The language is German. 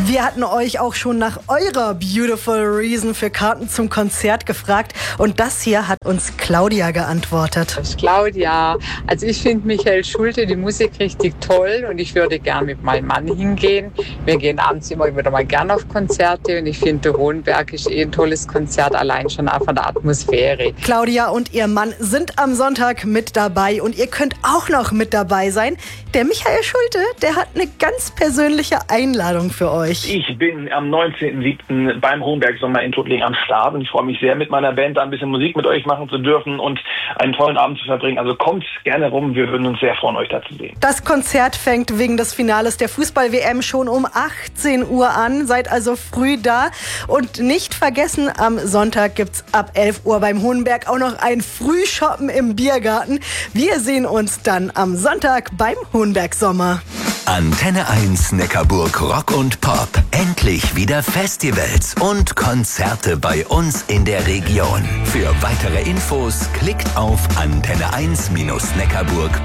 Wir hatten euch auch schon nach eurer Beautiful Reason für Karten zum Konzert gefragt und das hier hat uns Claudia geantwortet. Claudia, also ich finde Michael Schulte, die Musik richtig toll und ich würde gern mit meinem Mann hingehen. Wir gehen abends immer wieder mal gern auf Konzerte und ich finde, der Hohenberg ist ein tolles Konzert, allein schon auch von der Atmosphäre. Claudia und ihr Mann sind am Sonntag mit dabei und ihr könnt auch noch mit dabei sein. Der Michael Schulte, der hat eine ganz persönliche Einladung für euch. Ich bin am 19.07. beim Hohenberg Sommer in Tuttlingen am Start und ich freue mich sehr, mit meiner Band da ein bisschen Musik mit euch machen zu dürfen und einen tollen Abend zu verbringen. Also kommt gerne rum, wir würden uns sehr freuen, euch da zu sehen. Das Konzert fängt wegen des Finales der Fußball-WM schon um 18 Uhr an. Seid also früh da. Und nicht vergessen, am Sonntag gibt's ab 11 Uhr beim Hohenberg auch noch ein Frühshoppen im Biergarten. Wir sehen uns dann am Sonntag beim Hohenberg Sommer. Antenne 1 Neckarburg Rock und Pop. Endlich wieder Festivals und Konzerte bei uns in der Region. Für weitere Infos klickt auf antenne1-neckarburg.de.